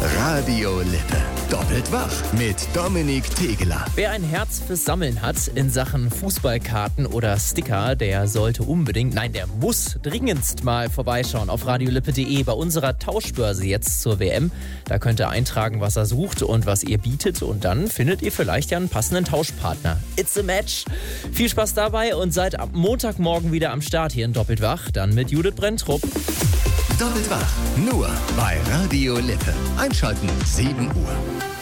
Radio Lippe. Doppelt wach mit Dominik Tegeler. Wer ein Herz fürs Sammeln hat in Sachen Fußballkarten oder Sticker, der sollte unbedingt, nein, der muss dringendst mal vorbeischauen auf radiolippe.de bei unserer Tauschbörse jetzt zur WM. Da könnt ihr eintragen, was er sucht und was ihr bietet und dann findet ihr vielleicht ja einen passenden Tauschpartner. It's a match. Viel Spaß dabei und seid ab Montagmorgen wieder am Start hier in Doppelt wach, dann mit Judith Brenntrup. Doppelt wach, nur bei Radio Lippe. Einschalten, 7 Uhr.